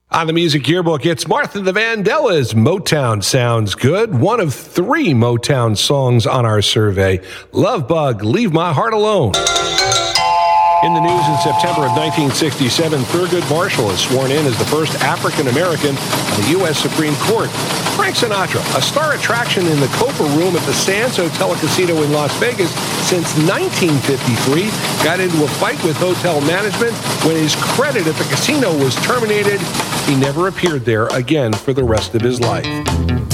On the Music Yearbook, it's Martha the Vandellas, Motown Sounds Good, one of 3 Motown songs on our survey. Love Bug, Leave My Heart Alone. In the news, in September of 1967, Thurgood Marshall is sworn in as the first African-American on the U.S. Supreme Court. Frank Sinatra, a star attraction in the Copa Room at the Sands Hotel and Casino in Las Vegas since 1953, got into a fight with hotel management. When his credit at the casino was terminated, he never appeared there again for the rest of his life.